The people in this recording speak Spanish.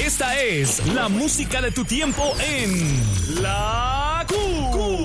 Esta es la música de tu tiempo en La Q.